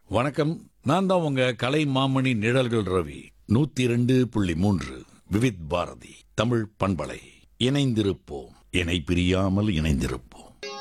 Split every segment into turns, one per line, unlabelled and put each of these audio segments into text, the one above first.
வணக்கம். நான் தான் உங்க கலை மாமணி நிழல்கள் ரவி. 102.3 விவித் பாரதி தமிழ் பண்பலை. இணைந்திருப்போம், இணை பிரியாமல் இணைந்திருப்போம்.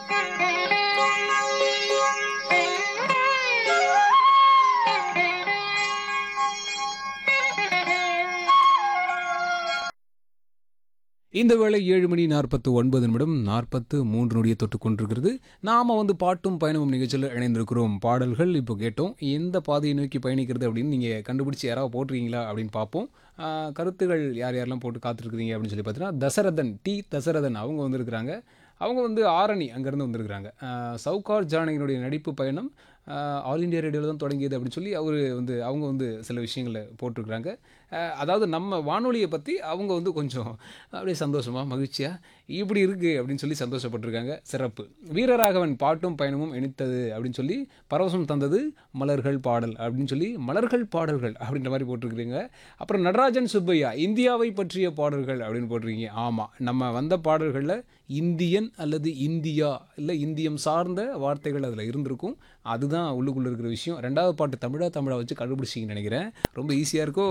இந்த வேளை 7:49 43 நொடியை தொட்டு கொண்டிருக்கிறது. நாம் பாட்டும் பயணமும் நிகழ்ச்சியில் இணைந்திருக்கிறோம். பாடல்கள் இப்போ கேட்டோம். எந்த பாதையை நோக்கி பயணிக்கிறது அப்படின்னு நீங்கள் கண்டுபிடிச்சி யாராவது போட்டிருக்கீங்களா அப்படின்னு பார்ப்போம். கருத்துகள் யார் யாரெல்லாம் போட்டு காத்திருக்கிறீங்க அப்படின்னு சொல்லி பார்த்தீங்கன்னா, தசரதன் அவங்க வந்திருக்கிறாங்க. அவங்க ஆரணி அங்கேருந்து வந்திருக்கிறாங்க. சவுகார் ஜானகியினுடைய நடிப்பு பயணம் ஆல் இண்டியா ரேடியோவில் தான் தொடங்கியது அப்படின்னு சொல்லி அவங்க சில விஷயங்களை போட்டிருக்கிறாங்க. அதாவது நம்ம வானொலியை பற்றி அவங்க கொஞ்சம் அப்படியே சந்தோஷமாக மகிழ்ச்சியாக இப்படி இருக்குது அப்படின்னு சொல்லி சந்தோஷப்பட்டிருக்காங்க. சிறப்பு. வீரராகவன் பாட்டும் பயணமும் இணைத்தது அப்படின்னு சொல்லி பரவசம் தந்தது மலர்கள் பாடல் அப்படின்னு சொல்லி மலர்கள் பாடல்கள் அப்படின்ற மாதிரி போட்டிருக்கிறீங்க. அப்புறம் நடராஜன் சுப்பையா இந்தியாவை பற்றிய பாடல்கள் அப்படின்னு போட்டிருக்கீங்க. ஆமாம், நம்ம வந்த பாடல்களில் இந்தியன் அல்லது இந்தியா இல்லை இந்தியம் சார்ந்த வார்த்தைகள் அதில் இருந்திருக்கும். அதுதான் உள்ளுக்குள்ளே இருக்கிற விஷயம். ரெண்டாவது பாட்டு தமிழா வச்சு கண்டுபிடிச்சிங்கன்னு நினைக்கிறேன். ரொம்ப ஈஸியாக இருக்கோ.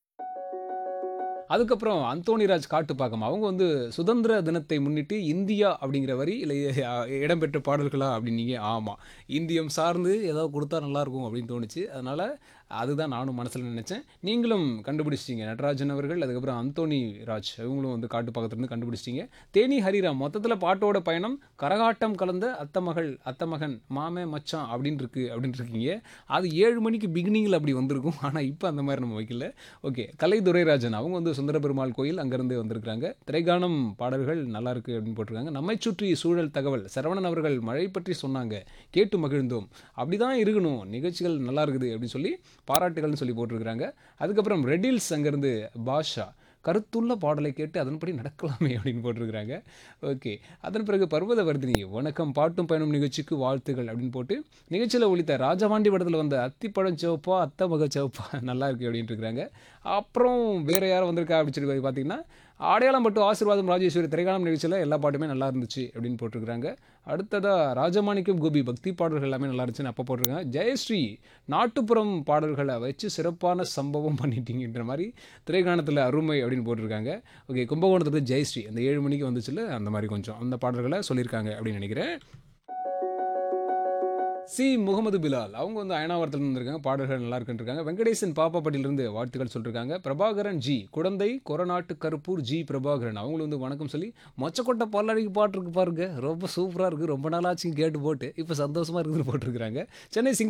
அதுக்கப்புறம் அந்தோணிராஜ் காட்டுப்பாக்கம் அவங்க சுதந்திர தினத்தை முன்னிட்டு இந்தியா அப்படிங்கிற வரி இல்லை இடம்பெற்ற பாடல்களா அப்படின்னீங்க. ஆமாம், இந்தியம் சார்ந்து ஏதாவது கொடுத்தா நல்லாயிருக்கும் அப்படின்னு தோணுச்சு. அதனால் அதுதான் நானும் மனசில் நினச்சேன். நீங்களும் கண்டுபிடிச்சிட்டிங்க. நடராஜன் அவர்கள், அதுக்கப்புறம் அந்தோணி ராஜ் இவங்களும் காட்டுப்பாக்கத்துலேருந்து கண்டுபிடிச்சிட்டிங்க. தேனி ஹரிராம் மொத்தத்தில் பாட்டோட பயணம் கரகாட்டம் கலந்த அத்தமகன் மாமே மச்சான் அப்படின்னு இருக்கீங்க. அது 7 மணிக்கு பிகினிங்கில் அப்படி வந்திருக்கும். ஆனால் இப்போ அந்த மாதிரி நம்ம வைக்கல. ஓகே. கலை துரைராஜன் அவங்க சுந்தர பெருமாள் கோயில் அங்கேருந்து வந்திருக்கிறாங்க. திரைகானம் பாடல்கள் நல்லா இருக்குது அப்படின்னு போட்டிருக்காங்க. நம்மை சுற்றி சூழல் தகவல் சரவணன் அவர்கள் மழை பற்றி சொன்னாங்க, கேட்டு மகிழ்ந்தோம். அப்படி தான் இருக்கணும், நிகழ்ச்சிகள் நல்லா இருக்குது அப்படின்னு சொல்லி பாராட்டுகள்னு சொல்லி போட்டிருக்கிறாங்க. அதுக்கப்புறம் ரெடில்ஸ் அங்கேருந்து பாஷா கருத்துள்ள பாடலை கேட்டு அதன்படி நடக்கலாமே அப்படின்னு போட்டிருக்கிறாங்க. ஓகே. அதன் பிறகு பர்வதவர்தினி வணக்கம், பாட்டும் பயணம் நிகழ்ச்சிக்கு வாழ்த்துகள் அப்படின்னு போட்டு நிகழ்ச்சியில் ஒழித்த ராஜவாண்டி படத்தில் வந்த அத்திப்பழம் சிவப்பா அத்தை மக சிவப்பா நல்லா இருக்குது அப்படின்ட்டு இருக்கிறாங்க. அப்புறம் வேறு யாரும் வந்திருக்கா அப்படின்னு சொல்லி பார்த்தீங்கன்னா, அடையாளம் பட்டு ஆசீர்வாதம் ராஜேஸ்வரி திரைக்காலம் நிகழ்ச்சியில் எல்லா பாட்டுமே நல்லா இருந்துச்சு அப்படின்னு போட்டிருக்கிறாங்க. அடுத்ததாக ராஜமாணிக்கம் கோபி பக்தி பாடல்கள் எல்லாமே நல்லா இருந்துச்சுன்னு அப்போ போட்டிருக்காங்க. ஜெயஸ்ரீ நாட்டுப்புறம் பாடல்களை வச்சு சிறப்பான சம்பவம் பண்ணிட்டீங்கன்ற மாதிரி திரைக்காணத்தில் அருமை அப்படின்னு போட்டிருக்காங்க. ஓகே. கும்பகோணத்துக்கு ஜெயஸ்ரீ அந்த 7 மணிக்கு வந்துச்சுல அந்த மாதிரி கொஞ்சம் அந்த பாடல்களை சொல்லியிருக்காங்க அப்படின்னு நினைக்கிறேன். சி முகமது பிலால் அவங்க அயனாவரத்தில் இருந்திருக்காங்க. பாடல்கள் நல்லா இருக்குன்றிருக்காங்க. வெங்கடேசன் பாப்பாப்பட்டியிலிருந்து வாழ்த்துக்கள் சொல்லியிருக்காங்க. பிரபாகரன் ஜி குடந்தை கொரநாட்டு கருப்பூர் ஜி பிரபாகரன் அவங்களும் வணக்கம் சொல்லி மொச்சக்கொட்டை பல்லடிக்கு பாட்டு இருக்கு பாருங்க, ரொம்ப சூப்பராக இருக்குது, ரொம்ப நாளாச்சு கேட்டு போட்டு இப்போ சந்தோஷமாக இருக்குதுன்னு போட்டிருக்கிறாங்க. சென்னை